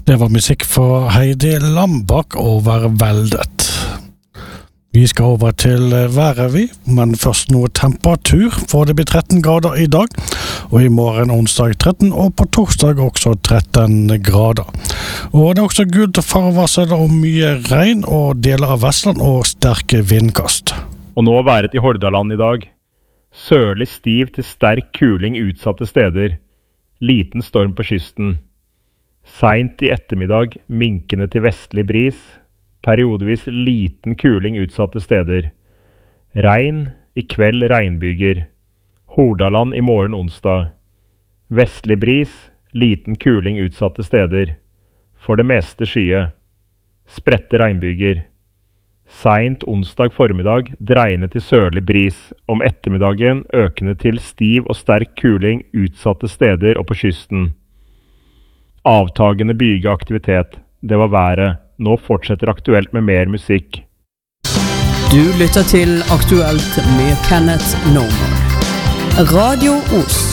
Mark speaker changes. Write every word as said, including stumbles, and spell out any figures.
Speaker 1: Det var musikk for Heidi Lambak over Veldet. Vi skal over til været vi, men først noe temperatur, for det blir tretten grader i dag, og i morgen onsdag tretten, og på torsdag også tretten grader. Og det er også gult farevarsel om mye regn og deler av Vestland og sterke vindkast.
Speaker 2: Og nå været i Hordaland i dag. Sørlig stiv til sterk kuling utsatte steder. Liten storm på kysten. Sent i ettermiddag minkende til vestlig bris. Periodevis liten kuling utsatte steder. Regn, i kveld regnbyger. Hordaland i morgen onsdag. Vestlig bris, liten kuling utsatte steder. For det meste skye. Spredte regnbyger. Sent onsdag formiddag dreiende til sørlig bris. Om ettermiddagen økende til stiv og sterk kuling utsatte steder og på kysten. Avtagende byge aktivitet. Det var været. Nå fortsetter Aktuelt med mer musikk.
Speaker 3: Du lytter til Aktuelt med Kenneth Norman. Radio Ost.